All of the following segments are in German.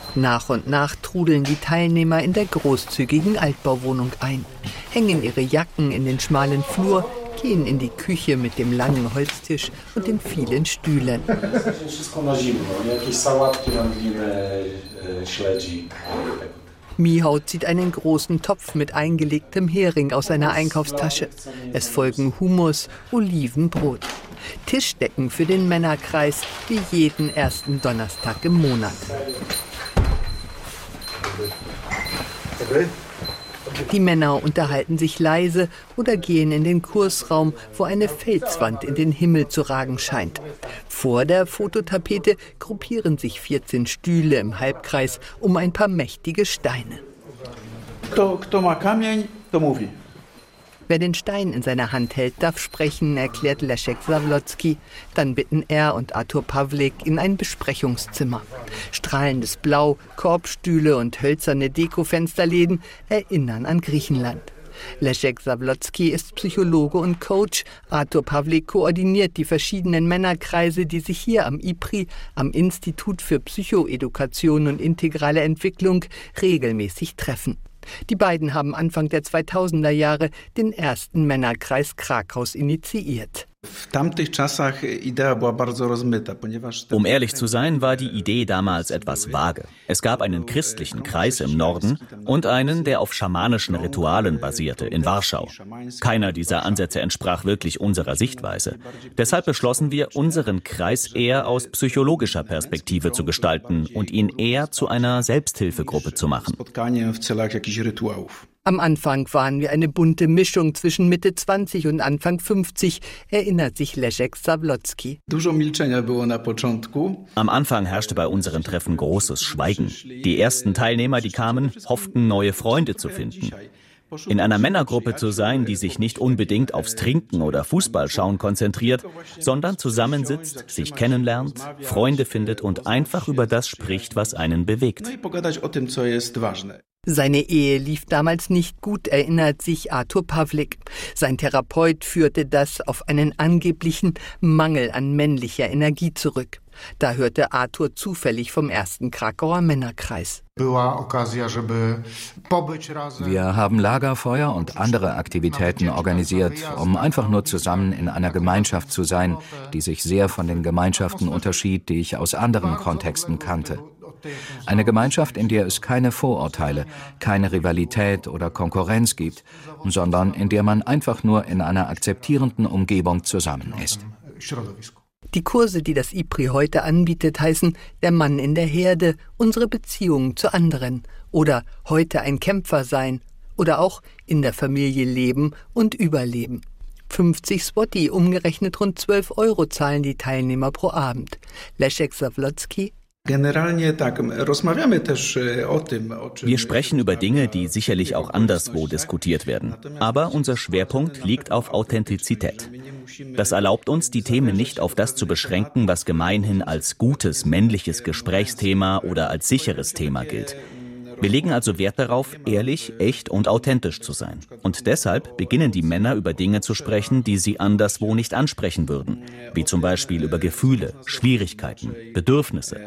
Nach und nach trudeln die Teilnehmer in der großzügigen Altbauwohnung ein, hängen ihre Jacken in den schmalen Flur, gehen in die Küche mit dem langen Holztisch und den vielen Stühlen. Michał zieht einen großen Topf mit eingelegtem Hering aus seiner Einkaufstasche. Es folgen Hummus, Olivenbrot. Tischdecken für den Männerkreis, wie jeden ersten Donnerstag im Monat. Die Männer unterhalten sich leise oder gehen in den Kursraum, wo eine Felswand in den Himmel zu ragen scheint. Vor der Fototapete gruppieren sich 14 Stühle im Halbkreis um ein paar mächtige Steine. Kto ma kamień, to mówi. Wer den Stein in seiner Hand hält, darf sprechen, erklärt Leszek Zawlocki. Dann bitten er und Artur Pawlik in ein Besprechungszimmer. Strahlendes Blau, Korbstühle und hölzerne Dekofensterläden erinnern an Griechenland. Leszek Zawlocki ist Psychologe und Coach. Artur Pawlik koordiniert die verschiedenen Männerkreise, die sich hier am IPRI, am Institut für Psychoedukation und integrale Entwicklung, regelmäßig treffen. Die beiden haben Anfang der 2000er Jahre den ersten Männerkreis Krakaus initiiert. Um ehrlich zu sein, war die Idee damals etwas vage. Es gab einen christlichen Kreis im Norden und einen, der auf schamanischen Ritualen basierte, in Warschau. Keiner dieser Ansätze entsprach wirklich unserer Sichtweise. Deshalb beschlossen wir, unseren Kreis eher aus psychologischer Perspektive zu gestalten und ihn eher zu einer Selbsthilfegruppe zu machen. Am Anfang waren wir eine bunte Mischung zwischen Mitte 20 und Anfang 50, erinnert sich Leszek Zawlocki. Am Anfang herrschte bei unseren Treffen großes Schweigen. Die ersten Teilnehmer, die kamen, hofften, neue Freunde zu finden. In einer Männergruppe zu sein, die sich nicht unbedingt aufs Trinken oder Fußballschauen konzentriert, sondern zusammensitzt, sich kennenlernt, Freunde findet und einfach über das spricht, was einen bewegt. Seine Ehe lief damals nicht gut, erinnert sich Artur Pawlik. Sein Therapeut führte das auf einen angeblichen Mangel an männlicher Energie zurück. Da hörte Artur zufällig vom ersten Krakauer Männerkreis. Wir haben Lagerfeuer und andere Aktivitäten organisiert, um einfach nur zusammen in einer Gemeinschaft zu sein, die sich sehr von den Gemeinschaften unterschied, die ich aus anderen Kontexten kannte. Eine Gemeinschaft, in der es keine Vorurteile, keine Rivalität oder Konkurrenz gibt, sondern in der man einfach nur in einer akzeptierenden Umgebung zusammen ist. Die Kurse, die das IPRI heute anbietet, heißen Der Mann in der Herde, unsere Beziehungen zu anderen oder heute ein Kämpfer sein oder auch in der Familie leben und überleben. 50 Zloty, umgerechnet rund 12 € zahlen die Teilnehmer pro Abend. Leszek Zawlocki: Wir sprechen über Dinge, die sicherlich auch anderswo diskutiert werden. Aber unser Schwerpunkt liegt auf Authentizität. Das erlaubt uns, die Themen nicht auf das zu beschränken, was gemeinhin als gutes männliches Gesprächsthema oder als sicheres Thema gilt. Wir legen also Wert darauf, ehrlich, echt und authentisch zu sein. Und deshalb beginnen die Männer über Dinge zu sprechen, die sie anderswo nicht ansprechen würden. Wie zum Beispiel über Gefühle, Schwierigkeiten, Bedürfnisse.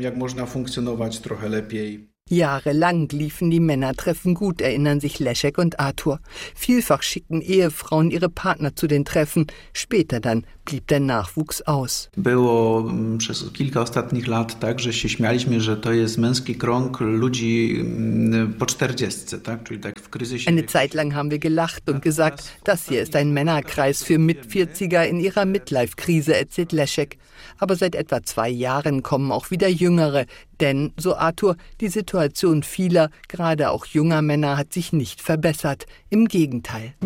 Jahrelang liefen die Männertreffen gut, erinnern sich Leszek und Artur. Vielfach schickten Ehefrauen ihre Partner zu den Treffen. Später dann blieb der Nachwuchs aus. Eine Zeit lang haben wir gelacht und gesagt, das hier ist ein Männerkreis für Mit-40er in ihrer Midlife-Krise, erzählt Leszek. Aber seit etwa 2 Jahren kommen auch wieder Jüngere. Denn, so Artur, die Situation vieler, gerade auch junger Männer, hat sich nicht verbessert. Im Gegenteil.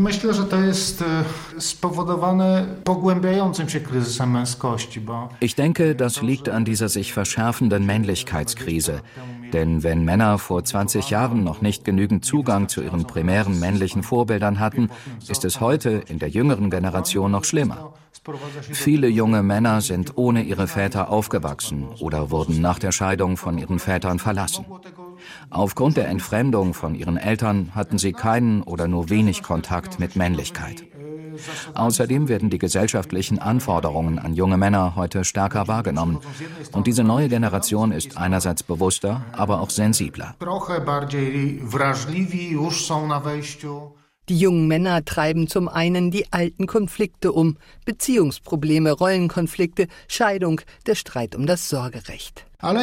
Ich denke, das liegt an dieser sich verschärfenden Männlichkeitskrise. Denn wenn Männer vor 20 Jahren noch nicht genügend Zugang zu ihren primären männlichen Vorbildern hatten, ist es heute in der jüngeren Generation noch schlimmer. Viele junge Männer sind ohne ihre Väter aufgewachsen oder wurden nach der Scheidung von ihren Vätern verlassen. Aufgrund der Entfremdung von ihren Eltern hatten sie keinen oder nur wenig Kontakt mit Männlichkeit. Außerdem werden die gesellschaftlichen Anforderungen an junge Männer heute stärker wahrgenommen. Und diese neue Generation ist einerseits bewusster, aber auch sensibler. Die jungen Männer treiben zum einen die alten Konflikte um, Beziehungsprobleme, Rollenkonflikte, Scheidung, der Streit um das Sorgerecht. Aber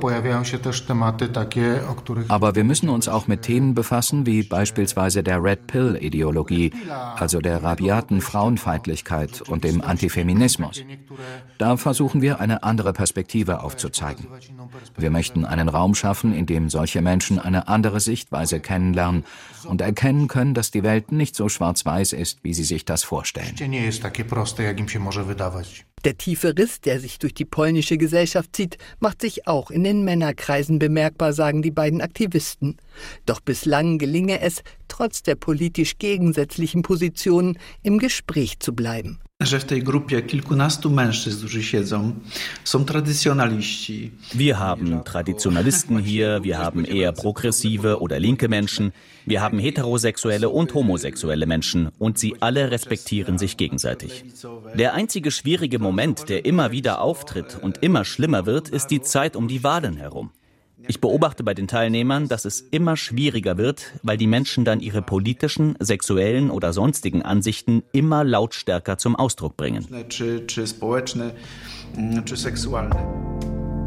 wir müssen uns auch mit Themen befassen, wie beispielsweise der Red-Pill-Ideologie, also der rabiaten Frauenfeindlichkeit und dem Antifeminismus. Da versuchen wir, eine andere Perspektive aufzuzeigen. Wir möchten einen Raum schaffen, in dem solche Menschen eine andere Sichtweise kennenlernen und erkennen können, dass die Welt nicht so schwarz-weiß ist, wie sie sich das vorstellen. Der tiefe Riss, der sich durch die polnische Gesellschaft zieht, macht sich auch in den Männerkreisen bemerkbar, sagen die beiden Aktivisten. Doch bislang gelinge es, trotz der politisch gegensätzlichen Positionen, im Gespräch zu bleiben. Wir haben Traditionalisten hier, wir haben eher progressive oder linke Menschen, wir haben heterosexuelle und homosexuelle Menschen und sie alle respektieren sich gegenseitig. Der einzige schwierige Moment, der immer wieder auftritt und immer schlimmer wird, ist die Zeit um die Wahlen herum. Ich beobachte bei den Teilnehmern, dass es immer schwieriger wird, weil die Menschen dann ihre politischen, sexuellen oder sonstigen Ansichten immer lautstärker zum Ausdruck bringen.